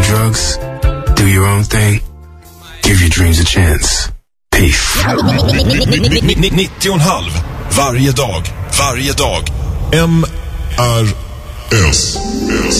drugs, do your own thing, give your dreams a chance. Peace. 90,5 varje dag. MRS.